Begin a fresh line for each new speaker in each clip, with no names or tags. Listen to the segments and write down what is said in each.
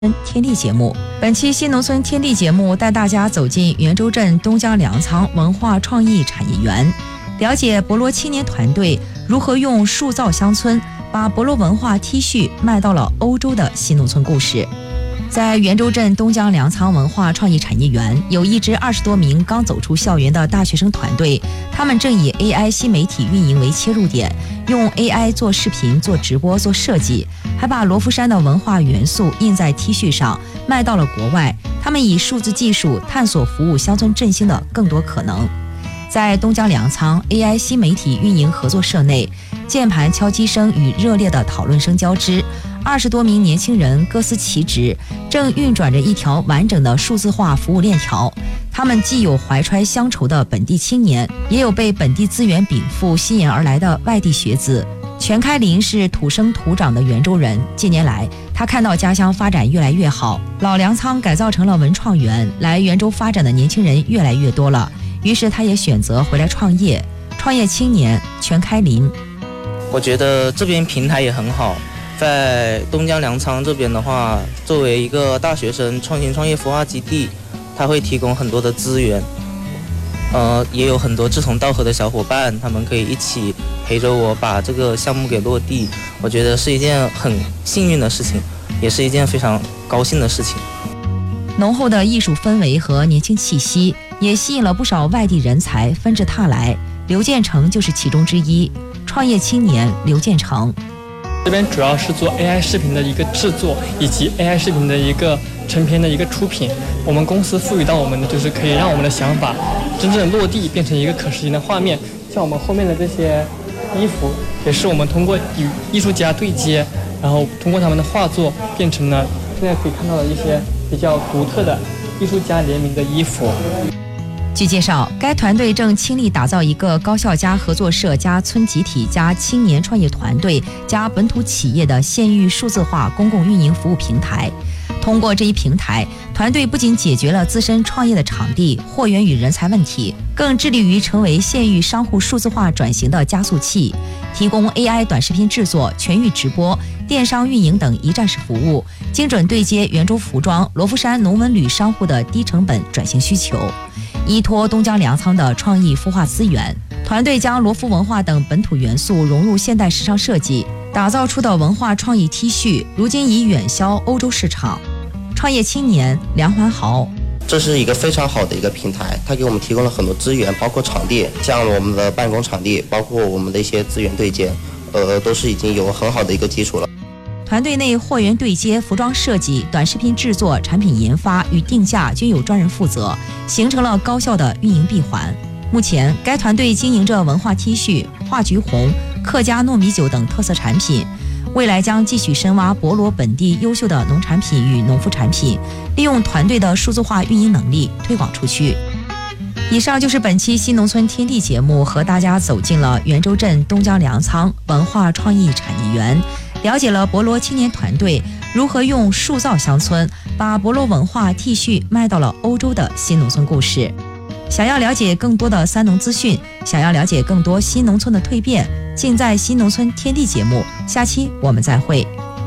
天地节目，本期新农村天地节目带大家走进袁州镇东江粮仓文化创意产业园，了解博罗青年团队如何用塑造乡村把博罗文化 T 恤卖到了欧洲的新农村故事。在袁州镇东江粮仓文化创意产业园，有一支20多名刚走出校园的大学生团队，他们正以 AI 新媒体运营为切入点，用 AI 做视频、做直播、做设计，还把罗浮山的文化元素印在 T 恤上，卖到了国外。他们以数字技术探索服务乡村振兴的更多可能。在东江粮仓 AI 新媒体运营合作社内，键盘敲击声与热烈的讨论声交织，20多名年轻人各司其职，正运转着一条完整的数字化服务链条。他们既有怀揣乡愁的本地青年，也有被本地资源禀赋吸引而来的外地学子。全开林是土生土长的袁州人，近年来他看到家乡发展越来越好，老粮仓改造成了文创园，来袁州发展的年轻人越来越多了，于是他也选择回来创业。创业青年全开林，
我觉得这边平台也很好。在东江粮仓这边的话，作为一个大学生创新创业孵化基地，它会提供很多的资源，也有很多志同道合的小伙伴，他们可以一起陪着我把这个项目给落地。我觉得是一件很幸运的事情，也是一件非常高兴的事情。
浓厚的艺术氛围和年轻气息，也吸引了不少外地人才纷至沓来。刘建成就是其中之一。创业青年刘建成，
这边主要是做 AI 视频的一个制作，以及 AI 视频的一个成片的一个出品。我们公司赋予到我们的就是可以让我们的想法真正落地，变成一个可实现的画面。像我们后面的这些衣服，也是我们通过与艺术家对接，然后通过他们的画作，变成了现在可以看到的一些比较独特的艺术家联名的衣服。
据介绍，该团队正倾力打造一个高校加合作社加村集体加青年创业团队加本土企业的县域数字化公共运营服务平台。通过这一平台，团队不仅解决了自身创业的场地、货源与人才问题，更致力于成为县域商户数字化转型的加速器，提供 AI 短视频制作、全域直播、电商运营等一站式服务，精准对接袁州服装、罗浮山农文旅商户的低成本转型需求。依托东江粮仓的创意孵化资源，团队将罗浮文化等本土元素融入现代时尚设计，打造出的文化创意 T 恤，如今已远销欧洲市场。创业青年梁环豪，
这是一个非常好的一个平台，它给我们提供了很多资源，包括场地，像我们的办公场地，包括我们的一些资源对接，都是已经有很好的一个基础了。
团队内货源对接、服装设计、短视频制作、产品研发与定价均有专人负责，形成了高效的运营闭环。目前，该团队经营着文化 T 恤、画菊红、客家糯米酒等特色产品，未来将继续深挖博罗本地优秀的农产品与农副产品，利用团队的数字化运营能力推广出去。以上就是本期新农村天地节目，和大家走进了袁州镇东江粮仓文化创意产业园，了解了博罗青年团队如何用塑造乡村把博罗文化 T 恤卖到了欧洲的新农村故事。想要了解更多的三农资讯，想要了解更多新农村的蜕变，尽在新农村天地节目。下期我们再会。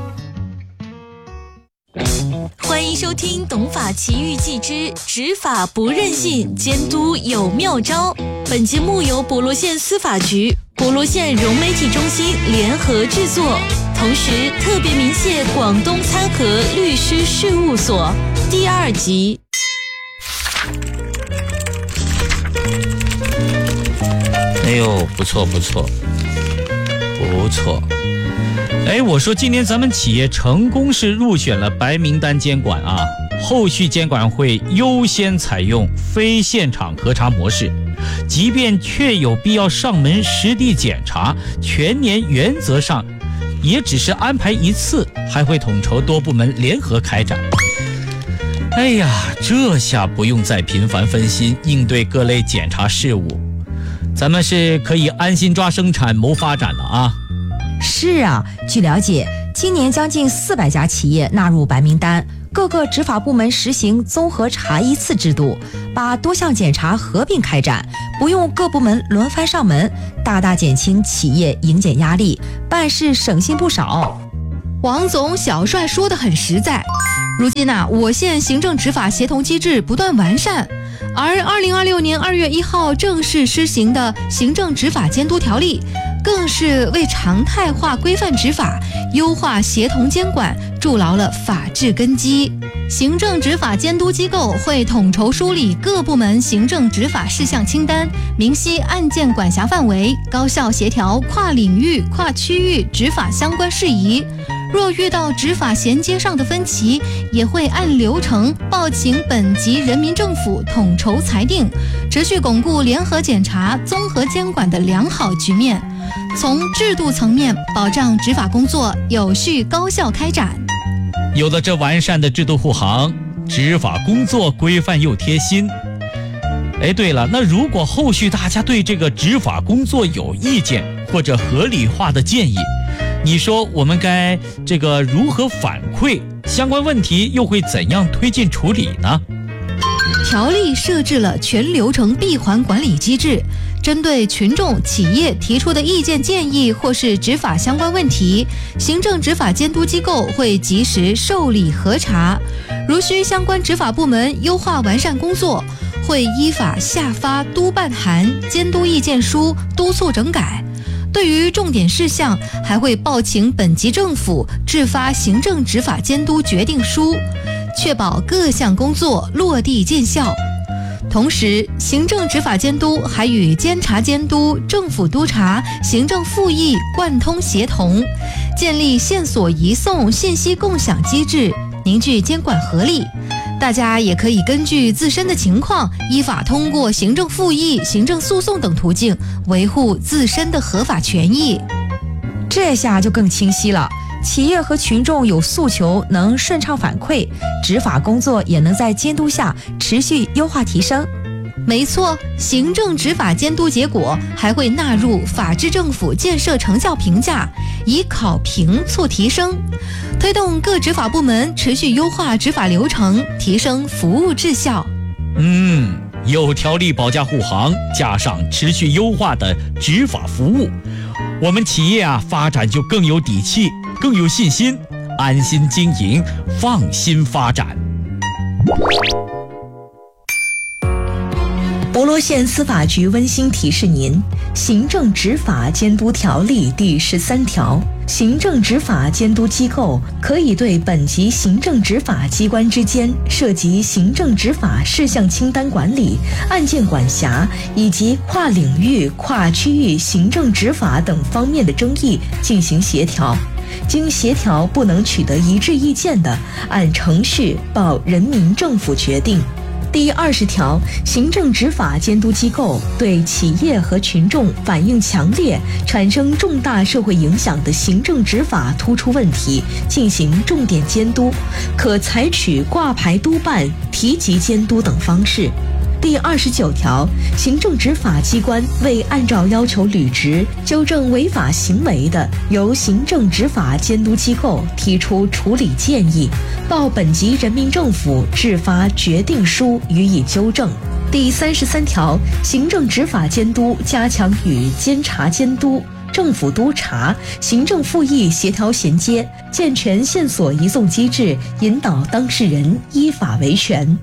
欢迎收听《懂法奇遇记之执法不任性，监督有妙招》。本节目由博罗县司法局、博罗县融媒体中心联合制作，同时特别鸣谢广东参合律师事务所。第2集。
哎呦，不错不错不错。哎，我说今年咱们企业成功是入选了白名单监管啊，后续监管会优先采用非现场核查模式，即便确有必要上门实地检查，全年原则上也只是安排1次，还会统筹多部门联合开展。哎呀，这下不用再频繁分心应对各类检查事务，咱们是可以安心抓生产谋发展了啊。
是啊，据了解，今年将近400家企业纳入白名单，各个执法部门实行综合查1次制度，把多项检查合并开展，不用各部门轮番上门，大大减轻企业迎检压力，办事省心不少。
王总小帅说得很实在， 如今我县行政执法协同机制不断完善，而2026年2月1号正式施行的行政执法监督条例，更是为常态化规范执法、优化协同监管筑牢了法治根基。行政执法监督机构会统筹梳理各部门行政执法事项清单，明晰案件管辖范围，高效协调跨领域、跨区域执法相关事宜。若遇到执法衔接上的分歧，也会按流程报请本级人民政府统筹裁定，持续巩固联合检查、综合监管的良好局面。从制度层面保障执法工作有序高效开展。
有了这完善的制度护航，执法工作规范又贴心。对了，那如果后续大家对这个执法工作有意见或者合理化的建议，你说我们该如何反馈？相关问题又会怎样推进处理呢？
条例设置了全流程闭环管理机制，针对群众、企业提出的意见建议或是执法相关问题，行政执法监督机构会及时受理核查。如需相关执法部门优化完善工作，会依法下发督办函、监督意见书，督促整改。对于重点事项，还会报请本级政府制发行政执法监督决定书，确保各项工作落地见效。同时，行政执法监督还与监察监督、政府督察、行政复议贯通协同，建立线索移送、信息共享机制，凝聚监管合力。大家也可以根据自身的情况，依法通过行政复议、行政诉讼等途径，维护自身的合法权益。
这下就更清晰了。企业和群众有诉求能顺畅反馈，执法工作也能在监督下持续优化提升。
没错，行政执法监督结果还会纳入法治政府建设成效评价，以考评促提升，推动各执法部门持续优化执法流程，提升服务质效。
有条例保驾护航，加上持续优化的执法服务，我们企业发展就更有底气，更有信心，安心经营，放心发展。
博罗县司法局温馨提示您：行政执法监督条例第13条，行政执法监督机构可以对本级行政执法机关之间涉及行政执法事项清单管理、案件管辖以及跨领域、跨区域行政执法等方面的争议进行协调。经协调不能取得一致意见的，按程序报人民政府决定。第20条，行政执法监督机构对企业和群众反映强烈、产生重大社会影响的行政执法突出问题进行重点监督，可采取挂牌督办、提级监督等方式。第29条，行政执法机关未按照要求履职、纠正违法行为的，由行政执法监督机构提出处理建议，报本级人民政府制发决定书予以纠正。第33条，行政执法监督加强与监察监督、政府督察、行政复议协调衔接，健全线索移送机制，引导当事人依法维权。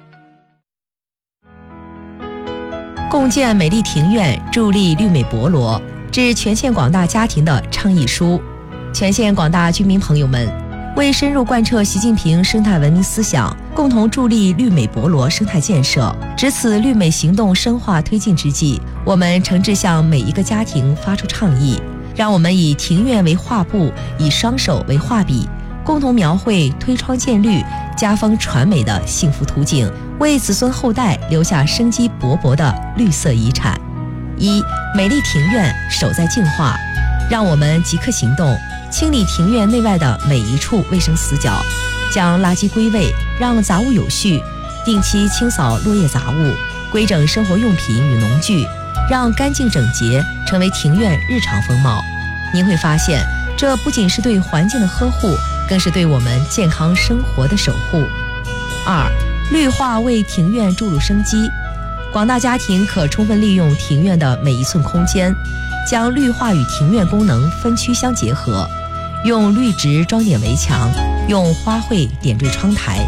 共建美丽庭院，助力绿美博罗，致全县广大家庭的倡议书。全县广大居民朋友们，为深入贯彻习近平生态文明思想，共同助力绿美博罗生态建设，值此绿美行动深化推进之际，我们诚挚向每一个家庭发出倡议，让我们以庭院为画布，以双手为画笔，共同描绘推窗见绿、家风传美的幸福图景，为子孙后代留下生机勃勃的绿色遗产。一、美丽庭院守在净化，让我们即刻行动，清理庭院内外的每一处卫生死角，将垃圾归位，让杂物有序，定期清扫落叶杂物，规整生活用品与农具，让干净整洁成为庭院日常风貌。您会发现，这不仅是对环境的呵护，更是对我们健康生活的守护。二、绿化为庭院注入生机，广大家庭可充分利用庭院的每一寸空间，将绿化与庭院功能分区相结合， 用绿植装点围墙，用花卉点缀窗台。